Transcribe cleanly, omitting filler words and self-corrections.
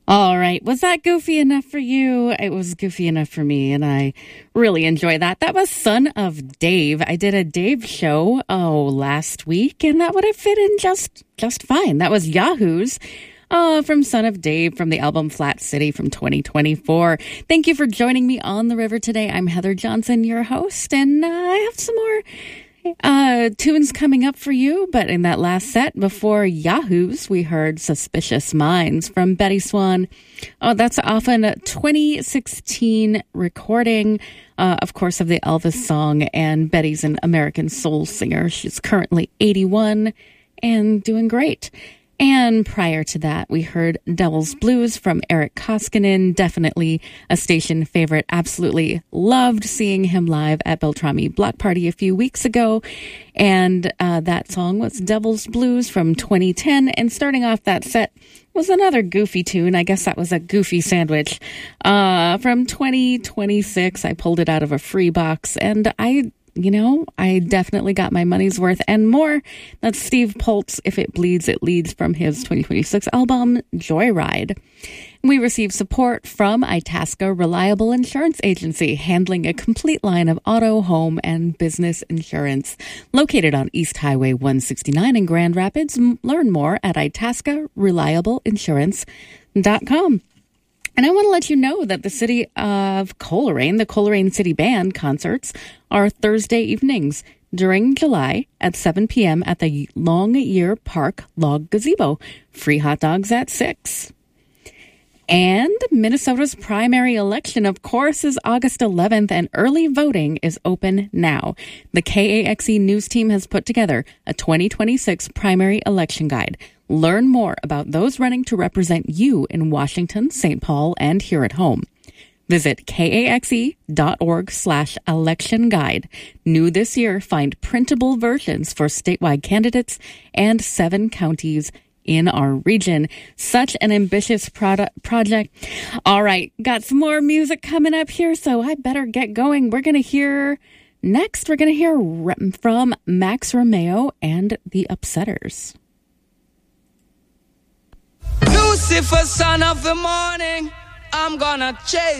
All right. Was that goofy enough for you? It was goofy enough for me, and I really enjoy that. That was Son of Dave. I did a Dave show, last week, and that would have fit in just fine. That was Yahoo's from Son of Dave from the album Flat City from 2024. Thank you for joining me on the river today. I'm Heather Johnson, your host, and I have some more tunes coming up for you, but in that last set before Yahoo's, we heard Suspicious Minds from Betty Swan. Oh, that's often a 2016 recording, of course, of the Elvis song, and Betty's an American soul singer. She's currently 81 and doing great. And prior to that, we heard Devil's Blues from Eric Koskinen, definitely a station favorite. Absolutely loved seeing him live at Beltrami Block Party a few weeks ago. And that song was Devil's Blues from 2010. And starting off that set was another goofy tune. I guess that was a goofy sandwich from 2026. I pulled it out of a free box, and I definitely got my money's worth and more. That's Steve Poltz, If It Bleeds, It Leads, from his 2026 album, Joyride. We received support from Itasca Reliable Insurance Agency, handling a complete line of auto, home, and business insurance. Located on East Highway 169 in Grand Rapids. Learn more at itascareliableinsurance.com. And I want to let you know that the city of Coleraine, the Coleraine City Band concerts are Thursday evenings during July at 7 p.m. at the Longyear Park Log Gazebo. Free hot dogs at 6. And Minnesota's primary election, of course, is August 11th, and early voting is open now. The KAXE news team has put together a 2026 primary election guide. Learn more about those running to represent you in Washington, St. Paul, and here at home. Visit kaxe.org/election guide. New this year, find printable versions for statewide candidates and 7 counties in our region. Such an ambitious project. All right, got some more music coming up here, so I better get going. We're going to hear from Max Romeo and the Upsetters. Lucifer, son of the morning, I'm gonna chase